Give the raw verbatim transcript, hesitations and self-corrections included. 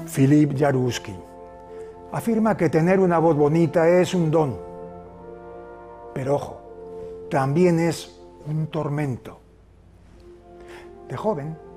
Philippe Jaruzelski. Afirma que tener una voz bonita es un don, pero ojo, también es un tormento. De joven,